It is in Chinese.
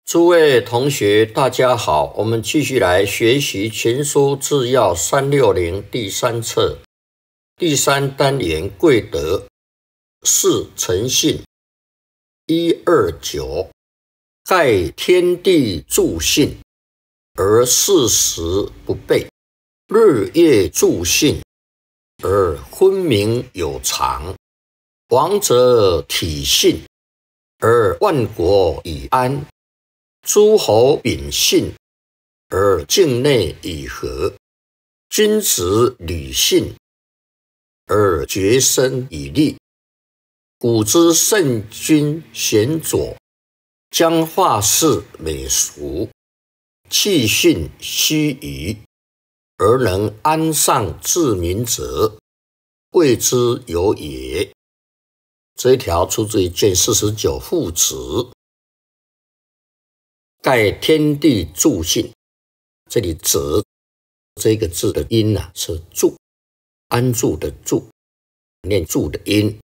诸位同学，大家好，我们继续来学习《全书治要360》第3册第3单元贵德4诚信129。盖天地助信，而事实不备；日月助信，而昏明有常。王者体信，而万国以安；诸侯秉信，而境内以和；君子履信，而决身以立。古之圣君贤佐，将化事美俗，弃训虚臾，而能安上治民者，谓之有也。这一条出自于卷49父子。盖天地助信，这里者这个字的音是助，安住的助，念助的音，